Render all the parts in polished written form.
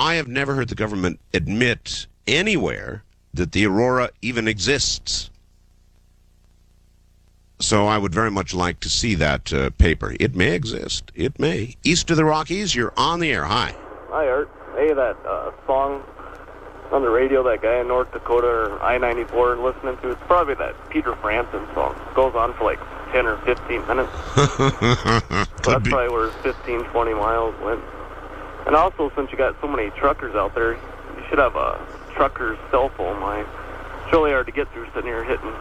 I have never heard the government admit anywhere that the aurora even exists. So I would very much like to see that paper. It may exist. It may. East of the Rockies, you're on the air. Hi. Hi, Art. Hey, that song on the radio, that guy in North Dakota or I-94 listening to, it's probably that Peter Frampton song. It goes on for like 10 or 15 minutes. So that's probably where 15, 20 miles went. And also, since you got so many truckers out there, you should have a trucker's cell phone line. It's really hard to get through sitting here hitting.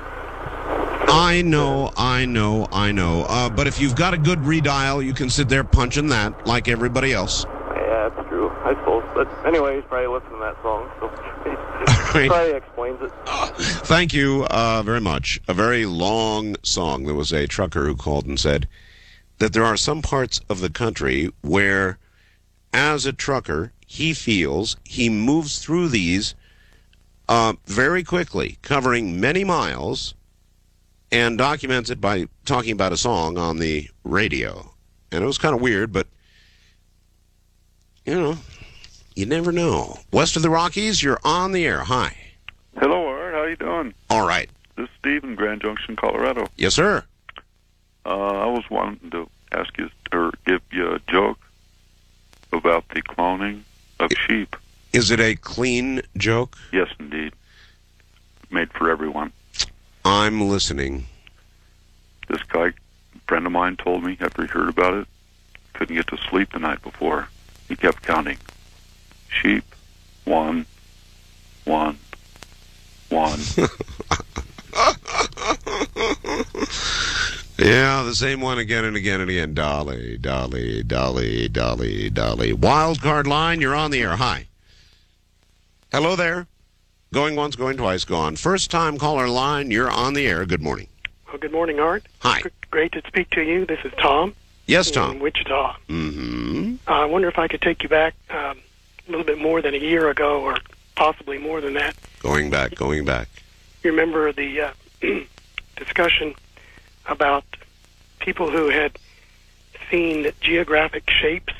I know. But if you've got a good redial, you can sit there punching that like everybody else. Yeah, that's true, I suppose. But anyway, he's probably listening to that song, so Right. probably explains it. Thank you very much. A very long song. There was a trucker who called and said that there are some parts of the country where, as a trucker, he feels he moves through these very quickly, covering many miles, and documents it by talking about a song on the radio. And it was kind of weird, but, you know, you never know. West of the Rockies, you're on the air. Hi. Hello, Art. How you doing? All right. This is Steve in Grand Junction, Colorado. Yes, sir. I was wanting to ask you, or give you a joke about the cloning of sheep. Is it a clean joke? Yes, indeed. Made for everyone. I'm listening. This guy, a friend of mine, told me after he heard about it, couldn't get to sleep the night before. He kept counting. Sheep, 1, 1, 1. Yeah, the same one again and again and again. Dolly, Dolly, Dolly, Dolly, Dolly. Wild card line, you're on the air. Hi. Hello there. Going once, going twice, gone. First time caller line, you're on the air. Good morning. Well, good morning, Art. Hi. Great to speak to you. This is Tom. Yes, Tom. In Wichita. Mm-hmm. I wonder if I could take you back a little bit more than a year ago, or possibly more than that. Going back. You remember the discussion about people who had seen geographic shapes?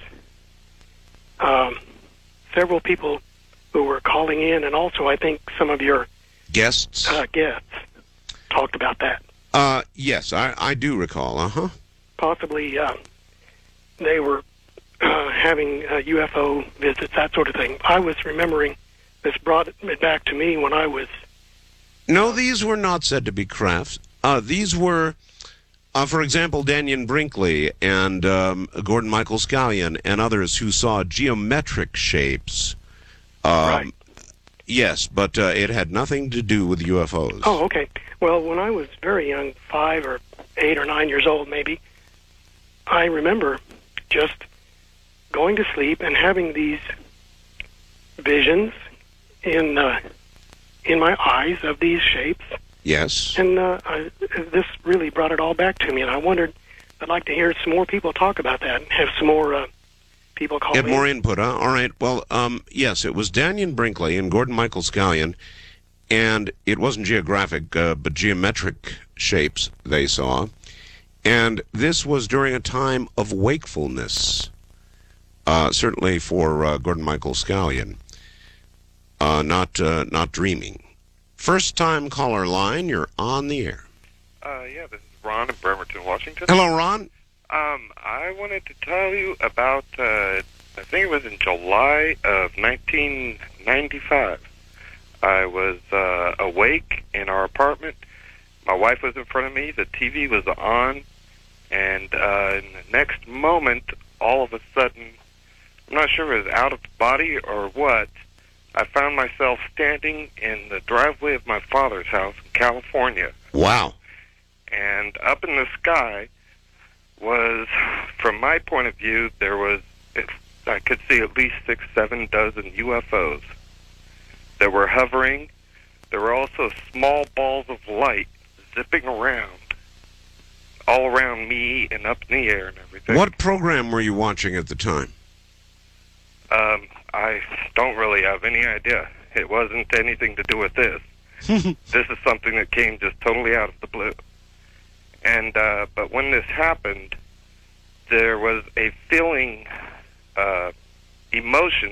Several people who were calling in, and also I think some of your Guests? guests talked about that. Yes, I do recall. Uh-huh. Possibly they were having UFO visits, that sort of thing. I was remembering this brought it back to me when I was... No, these were not said to be crafts. These were, for example, Daniel Brinkley and Gordon Michael Scallion and others who saw geometric shapes. Right. Yes, but it had nothing to do with UFOs. Oh, okay. Well, when I was very young, 5 or 8 or 9 years old maybe, I remember just going to sleep and having these visions in my eyes of these shapes. Yes. And this really brought it all back to me, and I wondered, I'd like to hear some more people talk about that and have some more people call Get in. more input, huh? All right. Well, yes, it was Daniel Brinkley and Gordon Michael Scallion, and it wasn't geographic, but geometric shapes they saw. And this was during a time of wakefulness, certainly for Gordon Michael Scallion, not dreaming. First-time caller line, you're on the air. Yeah, this is Ron in Bremerton, Washington. Hello, Ron. I wanted to tell you about, I think it was in July of 1995. I was awake in our apartment. My wife was in front of me. The TV was on. And in the next moment, all of a sudden, I'm not sure if it was out of body or what, I found myself standing in the driveway of my father's house in California. Wow. And up in the sky was, from my point of view, there was, I could see at least 6, 7 dozen UFOs that were hovering. There were also small balls of light zipping around, all around me and up in the air and everything. What program were you watching at the time? I don't really have any idea. It wasn't anything to do with this. This is something that came just totally out of the blue. And but when this happened, there was a feeling, emotion